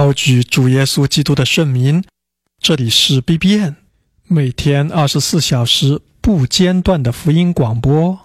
高举主耶稣基督的圣名，这里是 BBN， 每天24小时不间断的福音广播。